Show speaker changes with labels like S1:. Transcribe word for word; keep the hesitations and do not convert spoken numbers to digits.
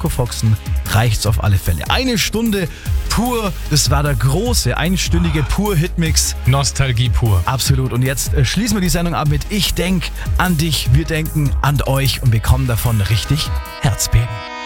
S1: Marco Foxen reicht's auf alle Fälle. Eine Stunde pur, das war der große, einstündige Pur-Hitmix.
S2: Nostalgie pur.
S1: Absolut. Und jetzt äh, schließen wir die Sendung ab mit Ich denk an dich, wir denken an euch und bekommen davon richtig Herzbeben.